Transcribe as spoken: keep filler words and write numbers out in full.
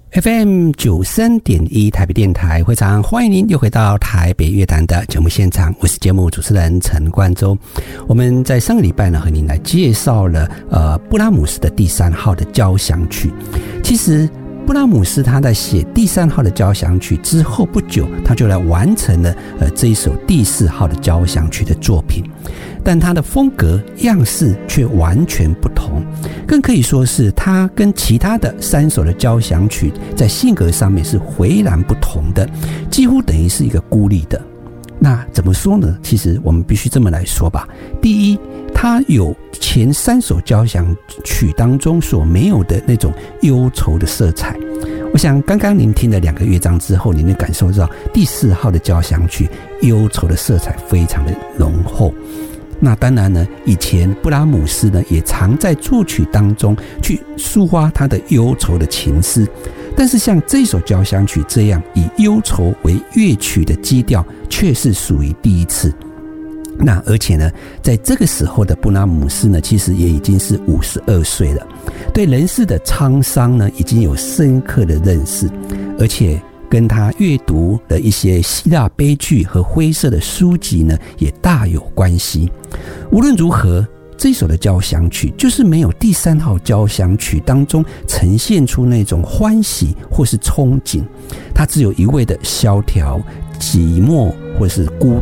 F M 九三点一台北电台，非常欢迎您又回到台北乐坛的节目现场，我是节目主持人陈冠洲。我们在上个礼拜呢，和您来介绍了呃布拉姆斯的第三号的交响曲。其实布拉姆斯他在写第三号的交响曲之后不久，他就来完成了呃这一首第四号的交响曲的作品。但他的风格样式却完全不同，更可以说是他跟其他的三首的交响曲在性格上面是迥然不同的，几乎等于是一个孤立的。那怎么说呢？其实我们必须这么来说吧。第一，它有前三首交响曲当中所没有的那种忧愁的色彩。我想刚刚您听了两个乐章之后，您能感受到第四号的交响曲忧愁的色彩非常的浓厚。那当然呢，以前布拉姆斯呢也常在作曲当中去抒发他的忧愁的情思，但是像这首交响曲这样以忧愁为乐曲的基调，却是属于第一次。那而且呢，在这个时候的布拉姆斯呢，其实也已经是五十二岁了，对人世的沧桑呢已经有深刻的认识，而且跟他阅读的一些希腊悲剧和灰色的书籍呢，也大有关系。无论如何，这首的交响曲就是没有第三号交响曲当中呈现出那种欢喜或是憧憬，它只有一味的萧条、寂寞或是孤